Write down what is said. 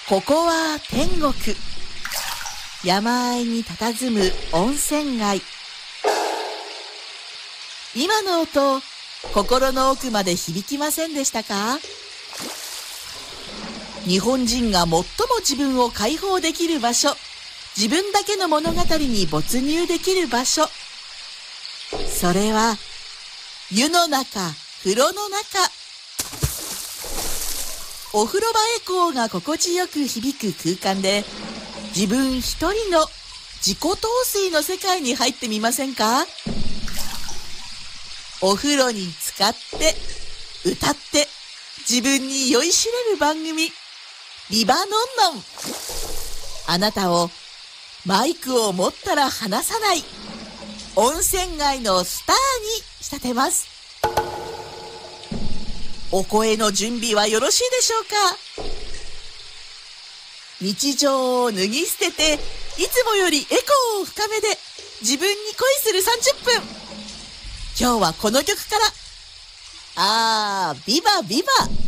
ここは天国。山あいに佇む温泉街。今の音、心の奥まで響きませんでしたか？日本人が最も自分を解放できる場所、自分だけの物語に没入できる場所。それは、湯の中、風呂の中。お風呂場エコーが心地よく響く空間で、自分一人の自己陶酔の世界に入ってみませんか？お風呂に浸かって、歌って、自分に酔いしれる番組、ビバノンノン。あなたをマイクを持ったら離さない、温泉街のスターに仕立てます。お声の準備はよろしいでしょうか？日常を脱ぎ捨てて、いつもよりエコーを深めで自分に恋する30分。今日はこの曲から。ビバビバ。